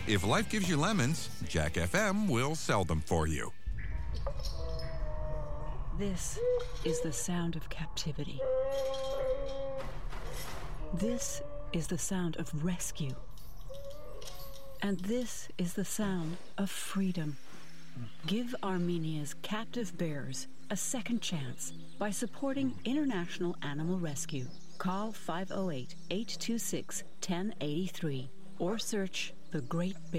If life gives you lemons, Jack FM will sell them for you. This is the sound of captivity. This is the sound of rescue. And this is the sound of freedom. Give Armenia's captive bears a second chance by supporting International Animal Rescue. Call 508-826-1083 or search The Great Bear.